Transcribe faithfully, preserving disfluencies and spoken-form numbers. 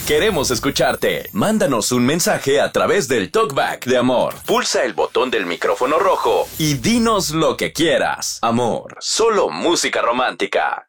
Queremos escucharte. Mándanos un mensaje a través del Talkback de Amor. Pulsa el botón del micrófono rojo y dinos lo que quieras. Amor, solo música romántica.